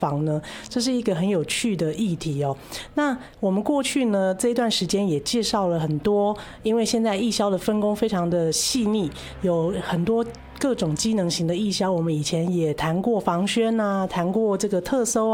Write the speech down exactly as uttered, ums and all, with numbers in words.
房呢，这是一个很有趣的议题哦。那我们过去呢这一段时间也介绍了很多，因为现在义消的分工非常的细腻，有很多各种机能型的义消，我们以前也谈过防宣啊，谈过这个特搜